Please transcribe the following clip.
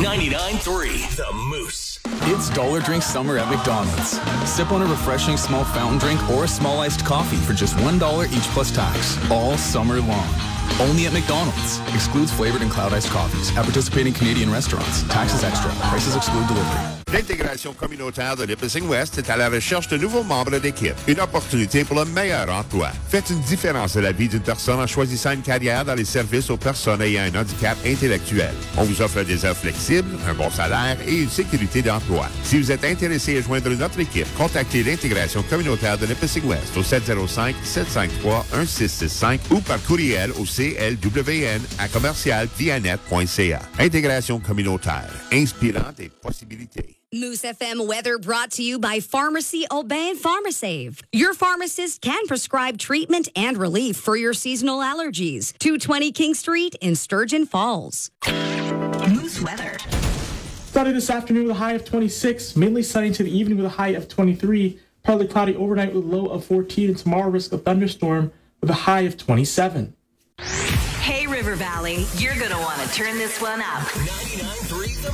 99.3 The Moose. It's Dollar Drink Summer at McDonald's. Sip on a refreshing small fountain drink or a small iced coffee for just $1 each plus tax, all summer long. Only at McDonald's. Excludes flavored and cloud iced coffees. At participating Canadian restaurants. Taxes extra. Prices exclude delivery. L'intégration communautaire de Nipissing West est à la recherche de nouveaux membres d'équipe. Une opportunité pour le meilleur emploi. Faites une différence dans la vie d'une personne en choisissant une carrière dans les services aux personnes ayant un handicap intellectuel. On vous offre des heures flexibles, un bon salaire et une sécurité d'emploi. Si vous êtes intéressé à joindre notre équipe, contactez l'intégration communautaire de Nipissing West au 705-753-1665 ou par courriel au clwn@commercialvianet.ca. Intégration communautaire, inspirant des possibilités. Moose FM weather brought to you by Pharmacy Aubin PharmaSave. Your pharmacist can prescribe treatment and relief for your seasonal allergies. 220 King Street in Sturgeon Falls. Moose weather. Sunny this afternoon with a high of 26. Mainly sunny to the evening with a high of 23. Partly cloudy overnight with a low of 14. And tomorrow risk of thunderstorm with a high of 27. Hey, River Valley, you're going to want to turn this one up. 99.3 The